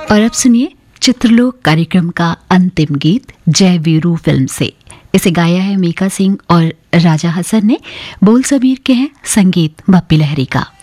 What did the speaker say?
और अब सुनिए चित्रलोक कार्यक्रम का अंतिम गीत जय वीरू फिल्म से। इसे गाया है मीका सिंह और राजा हसन ने। बोल सबीर के हैं, संगीत बप्पी लहरी का।